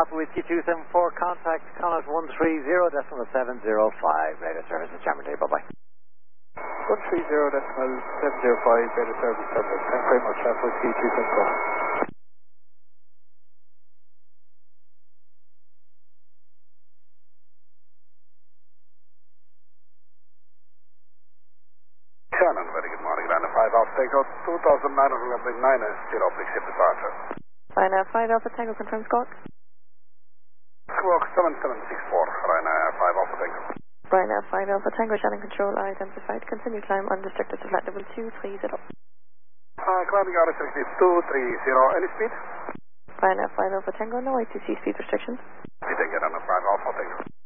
Alpha Whiskey 274, contact Connaught 130.705, radar service at Jammerdale, bye-bye. 130.705, radar service, perfect. Thanks very much, Alpha Whiskey 274. Shannon, very good morning. Line 5 Alpha Tango, 2,909 is still oblique ship departure. Ryanair 5 Alpha Tango, confirm Squawk. Squawk 7764, Ryanair 5 Alpha Tango. Ryanair 5 Alpha Tango, channel control are identified. Continue climb unrestricted to flight level 230. Climbing out restricted 230, any speed? Ryanair 5 Alpha Tango, no ITC speed restrictions. You didn't get on a 5 Alpha Tango.